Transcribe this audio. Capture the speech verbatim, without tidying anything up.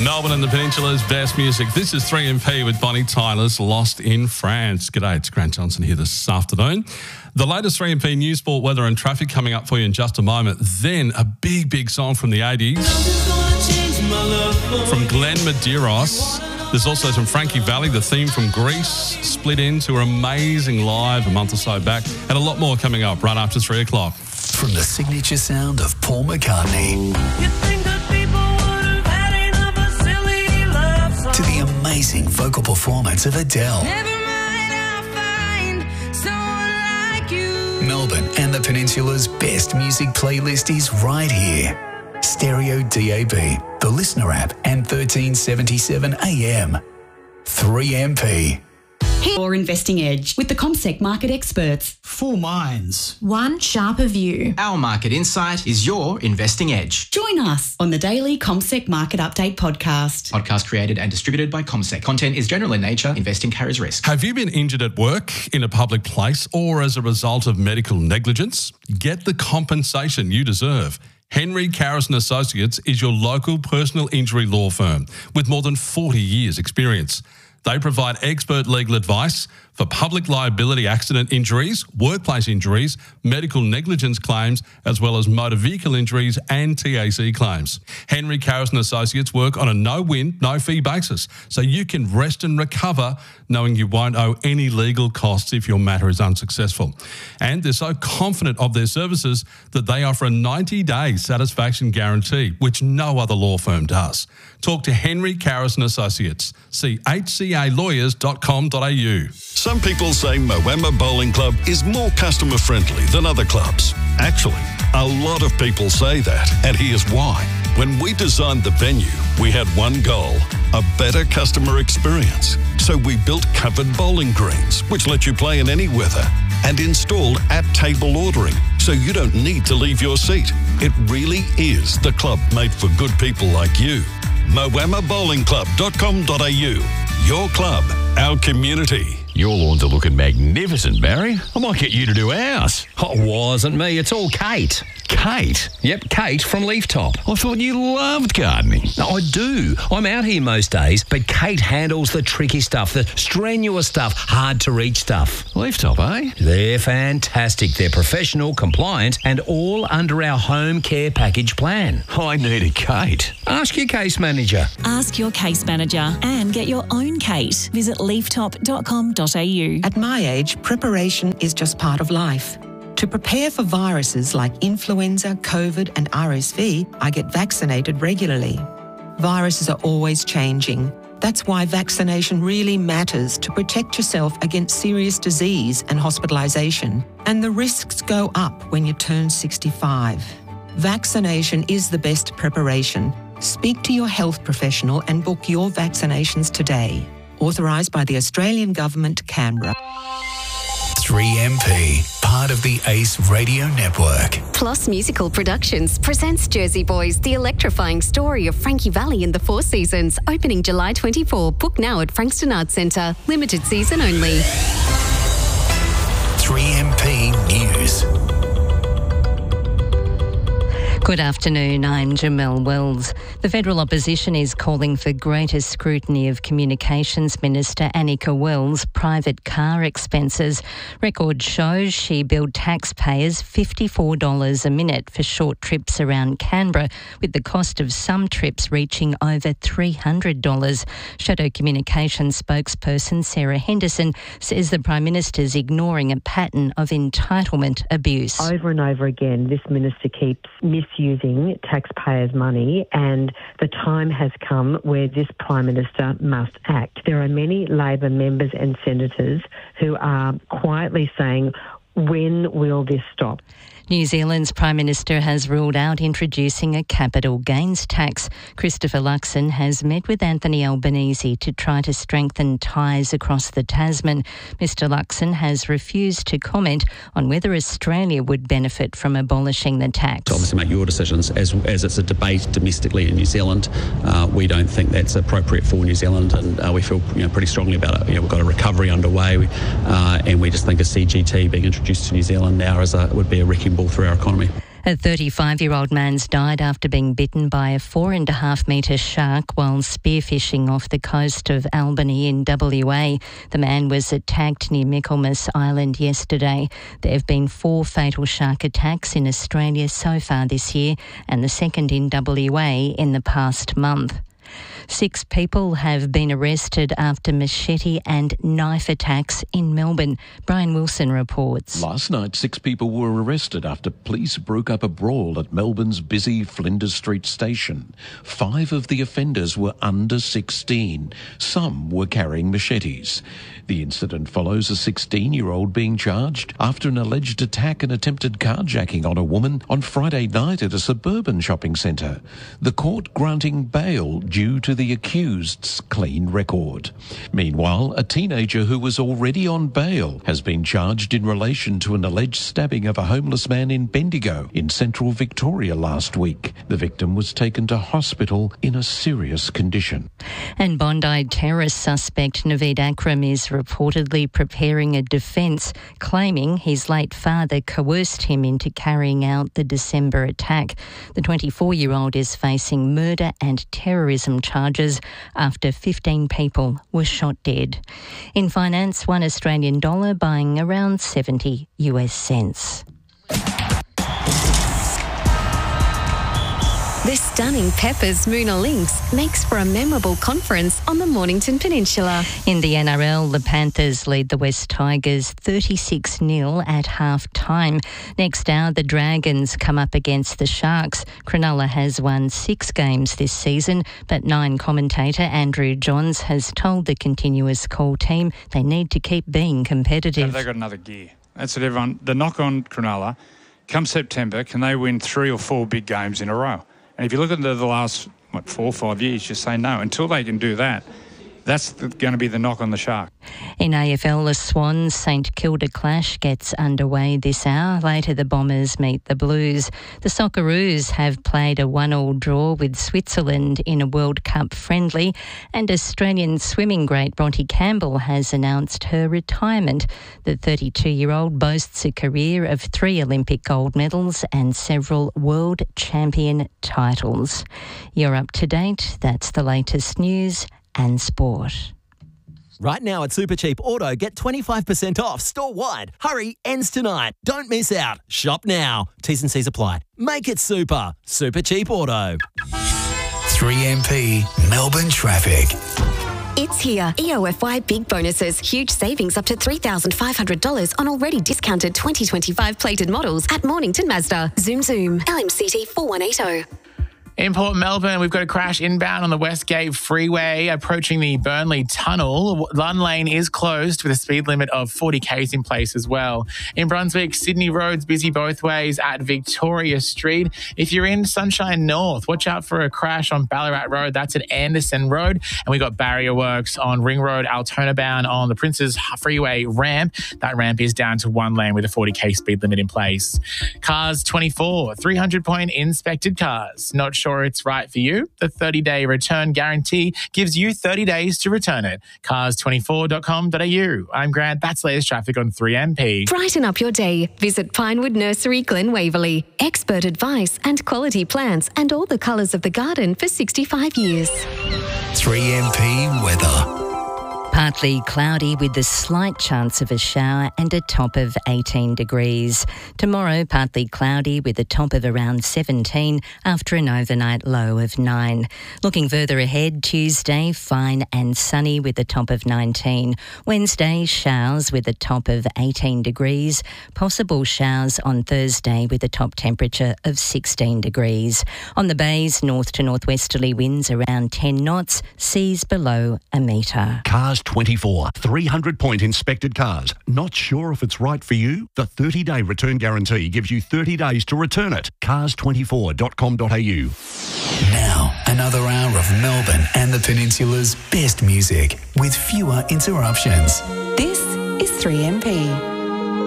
Melbourne and the Peninsula's best music. This is three M P with Bonnie Tyler's Lost in France. G'day, it's Grant Johnson here this afternoon. The latest three M P news, sport, weather and traffic coming up for you in just a moment. Then a big, big song from the eighties from Glenn Medeiros. There's also some Frankie Valli, the theme from Grease, Split Into, her amazing live a month or so back, and a lot more coming up right after three o'clock. From the signature sound of Paul McCartney to the amazing vocal performance of Adele. Melbourne and the Peninsula's best music playlist is right here. Stereo D A B, the Listener app, and thirteen seventy-seven A M. three M P. Or Investing Edge with the CommSec market experts. Four minds. One sharper view. Our market insight is your investing edge. Join us on the daily CommSec Market Update podcast. Podcast created and distributed by CommSec. Content is general in nature. Investing carries risk. Have you been injured at work, in a public place, or as a result of medical negligence? Get the compensation you deserve. Henry Carris and Associates is your local personal injury law firm with more than forty years experience. They provide expert legal advice for public liability accident injuries, workplace injuries, medical negligence claims, as well as motor vehicle injuries and T A C claims. Henry Carris and Associates work on a no-win, no-fee basis, so you can rest and recover knowing you won't owe any legal costs if your matter is unsuccessful. And they're so confident of their services that they offer a ninety-day satisfaction guarantee, which no other law firm does. Talk to Henry Carris and Associates. See h c a lawyers dot com dot a u. Some people say Moama Bowling Club is more customer friendly than other clubs. Actually, a lot of people say that, and here's why. When we designed the venue, we had one goal, a better customer experience. So we built covered bowling greens, which let you play in any weather, and installed at-table ordering, so you don't need to leave your seat. It really is the club made for good people like you. moama bowling club dot com dot a u. Your club, our community. Your lawns are looking magnificent, Barry. I might get you to do ours. Oh, it wasn't me. It's all Kate. Kate? Yep, Kate from Leaftop. I thought you loved gardening. No, I do. I'm out here most days, but Kate handles the tricky stuff, the strenuous stuff, hard to reach stuff. Leaftop, eh? They're fantastic. They're professional, compliant, and all under our home care package plan. I need a Kate. Ask your case manager. Ask your case manager and get your own Kate. Visit leaftop dot com dot a u. At my age, preparation is just part of life. To prepare for viruses like influenza, COVID and R S V, I get vaccinated regularly. Viruses are always changing. That's why vaccination really matters to protect yourself against serious disease and hospitalisation. And the risks go up when you turn sixty-five. Vaccination is the best preparation. Speak to your health professional and book your vaccinations today. Authorised by the Australian Government, Canberra. three M P, part of the Ace Radio Network. Plus Musical Productions presents Jersey Boys, the electrifying story of Frankie Valli in the Four Seasons, opening July twenty-fourth. Book now at Frankston Arts Centre. Limited season only. three M P News. Good afternoon, I'm Jamelle Wells. The federal opposition is calling for greater scrutiny of Communications Minister Annika Wells' private car expenses. Record shows she billed taxpayers fifty-four dollars a minute for short trips around Canberra, with the cost of some trips reaching over three hundred dollars. Shadow Communications spokesperson Sarah Henderson says the Prime Minister's ignoring a pattern of entitlement abuse. Over and over again, this minister keeps misusing using taxpayers' money, and the time has come where this Prime Minister must act. There are many Labor members and senators who are quietly saying, when will this stop? New Zealand's Prime Minister has ruled out introducing a capital gains tax. Christopher Luxon has met with Anthony Albanese to try to strengthen ties across the Tasman. Mr Luxon has refused to comment on whether Australia would benefit from abolishing the tax. Obviously make your decisions. As, as it's a debate domestically in New Zealand, uh, we don't think that's appropriate for New Zealand, and uh, we feel you know, pretty strongly about it. You know, we've got a recovery underway, uh, and we just think a C G T being introduced to New Zealand now is a, would be a wrecking ball through our economy. A thirty-five-year-old man's died after being bitten by a four and a half metre shark while spearfishing off the coast of Albany in W A. The man was attacked near Michaelmas Island yesterday. There have been four fatal shark attacks in Australia so far this year, and the second in W A in the past month. Six people have been arrested after machete and knife attacks in Melbourne. Brian Wilson reports. Last night, six people were arrested after police broke up a brawl at Melbourne's busy Flinders Street station. Five of the offenders were under sixteen. Some were carrying machetes. The incident follows a sixteen-year-old being charged after an alleged attack and attempted carjacking on a woman on Friday night at a suburban shopping centre. The court granting bail due to the accused's clean record. Meanwhile, a teenager who was already on bail has been charged in relation to an alleged stabbing of a homeless man in Bendigo in central Victoria last week. The victim was taken to hospital in a serious condition. And Bondi terrorist suspect Naveed Akram is reportedly preparing a defence, claiming his late father coerced him into carrying out the December attack. The twenty-four-year-old is facing murder and terrorism charges after fifteen people were shot dead. In finance, one Australian dollar buying around seventy US cents. The stunning Peppers Moona Lynx makes for a memorable conference on the Mornington Peninsula. In the N R L, the Panthers lead the West Tigers thirty-six nil at half-time. Next hour, the Dragons come up against the Sharks. Cronulla has won six games this season, but Nine commentator Andrew Johns has told the Continuous Call team they need to keep being competitive. Have they got another gear? That's what everyone... The knock on Cronulla, come September, can they win three or four big games in a row? And if you look at the, the last, what, four or five years, you say no. Until they can do that, that's the, going to be the knock on the Shark. In A F L, the Swans St Kilda clash gets underway this hour. Later, the Bombers meet the Blues. The Socceroos have played a one-all draw with Switzerland in a World Cup friendly, and Australian swimming great Bronte Campbell has announced her retirement. The thirty-two-year-old boasts a career of three Olympic gold medals and several world champion titles. You're up to date. That's the latest news and sport. Right now at Supercheap Auto, get twenty-five percent off store-wide. Hurry, ends tonight. Don't miss out. Shop now. T's and C's apply. Make it super. Supercheap Auto. three M P Melbourne traffic. It's here. E O F Y Big Bonuses. Huge savings up to three thousand five hundred dollars on already discounted twenty twenty-five plated models at Mornington Mazda. Zoom Zoom. L M C T four one eight zero. In Port Melbourne, we've got a crash inbound on the Westgate Freeway approaching the Burnley Tunnel. One lane is closed with a speed limit of forty kays in place as well. In Brunswick, Sydney Road's busy both ways at Victoria Street. If you're in Sunshine North, watch out for a crash on Ballarat Road. That's at Anderson Road. And we got barrier works on Ring Road, Altona bound on the Princes Freeway ramp. That ramp is down to one lane with a forty kay speed limit in place. Cars twenty-four, three hundred point inspected cars. Not sure it's right for you? The thirty-day return guarantee gives you thirty days to return it. cars twenty-four dot com dot a u. I'm Grant. That's latest traffic on three M P. Brighten up your day. Visit Pinewood Nursery, Glen Waverley. Expert advice and quality plants and all the colours of the garden for sixty-five years. three M P weather. Partly cloudy with a slight chance of a shower and a top of eighteen degrees. Tomorrow, partly cloudy with a top of around seventeen after an overnight low of nine. Looking further ahead, Tuesday, fine and sunny with a top of nineteen. Wednesday, showers with a top of eighteen degrees. Possible showers on Thursday with a top temperature of sixteen degrees. On the bays, north to northwesterly winds around ten knots, seas below a metre. Cars twenty-four, three hundred point inspected cars. Not sure if it's right for you? The thirty-day return guarantee gives you thirty days to return it. cars twenty-four dot com dot a u. Now, another hour of Melbourne and the Peninsula's best music with fewer interruptions. This is three M P.